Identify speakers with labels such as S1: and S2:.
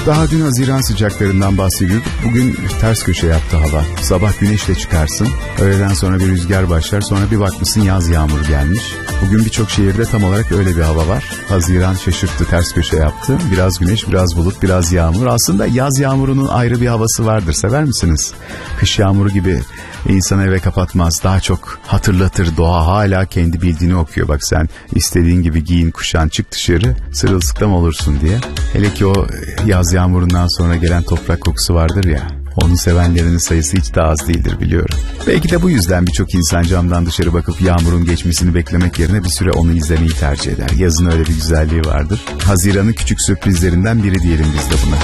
S1: Daha dün Haziran sıcaklarından bahsediyorduk. Bugün ters köşe yaptı hava. Sabah güneşle çıkarsın. Öğleden sonra bir rüzgar başlar. Sonra bir bakmışsın yaz yağmuru gelmiş. Bugün birçok şehirde tam olarak öyle bir hava var. Haziran şaşırttı, ters köşe yaptı. Biraz güneş, biraz bulut, biraz yağmur. Aslında yaz yağmurunun ayrı bir havası vardır. Sever misiniz? Kış yağmuru gibi insanı eve kapatmaz. Daha çok hatırlatır. Doğa hala kendi bildiğini okuyor. Bak sen istediğin gibi giyin, kuşan, çık dışarı, sırılsıklam olursun diye. Hele ki o yaz yağmurundan sonra gelen toprak kokusu vardır ya. Onu sevenlerin sayısı hiç de az değildir biliyorum. Belki de bu yüzden birçok insan camdan dışarı bakıp yağmurun geçmesini beklemek yerine bir süre onu izlemeyi tercih eder. Yazın öyle bir güzelliği vardır. Haziran'ın küçük sürprizlerinden biri diyelim biz de buna.